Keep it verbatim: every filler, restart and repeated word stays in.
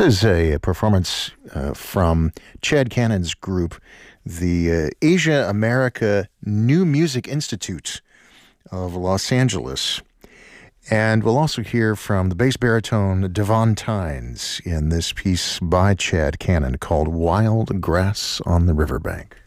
is a, a performance uh, from Chad Cannon's group, the uh, Asia America New Music Institute of Los Angeles. And we'll also hear from the bass baritone Devon Tynes in this piece by Chad Cannon called Wild Grass on the Riverbank.